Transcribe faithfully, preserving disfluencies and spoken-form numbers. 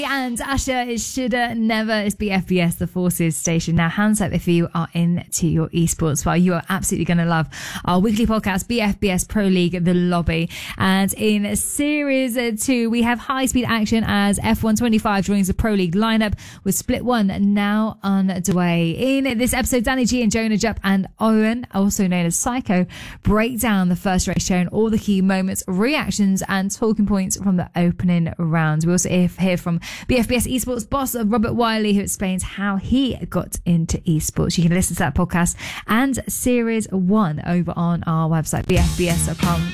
And Asher, it shoulda never is B F B S, the Forces station. Now, hands up if you are into your esports. Well, you are absolutely going to love our weekly podcast, B F B S Pro League, The Lobby. And in Series two, we have high-speed action as F one twenty-five joins the Pro League lineup with Split one now underway. In this episode, Danny G and Jonah Jupp and Owen, also known as Psycho, break down the first race, showing all the key moments, reactions, and talking points from the opening rounds. We also hear from B F B S Esports boss Robert Wiley, who explains how he got into esports. You can listen to that podcast and Series one over on our website, b f b s dot com.